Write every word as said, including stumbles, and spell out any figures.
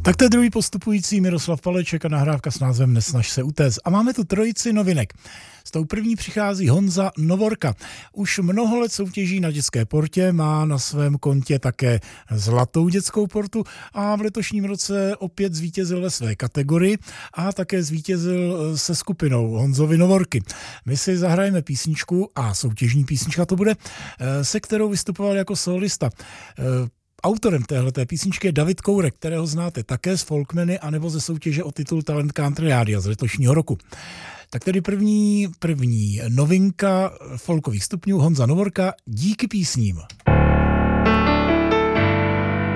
Tak to je druhý postupující Miroslav Paleček a nahrávka s názvem Nesnaž se utéct. A máme tu trojici novinek. S tou první přichází Honza Novorka. Už mnoho let soutěží na dětské portě, má na svém kontě také zlatou dětskou portu a v letošním roce opět zvítězil ve své kategorii a také zvítězil se skupinou Honzovy Novorky. My si zahrajeme písničku a soutěžní písnička to bude, se kterou vystupoval jako solista. Autorem téhleté písničky je David Kourek, kterého znáte také z Folkmeny anebo ze soutěže o titul Talent Country Rádia z letošního roku. Tak tedy první, první novinka folkových stupňů Honza Novorka Díky písním.